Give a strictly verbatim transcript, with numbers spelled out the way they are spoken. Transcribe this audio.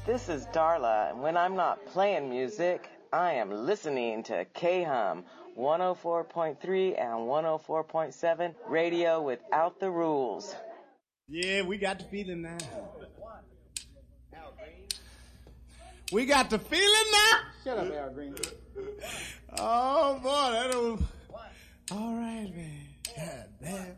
This is Darla, and when I'm not playing music, I am listening to K-Hum one oh four point three and one oh four point seven radio without the rules. Yeah, we got the feeling now. We got the feeling now. Shut up, Al Green. Oh boy, that was all right, man. God damn.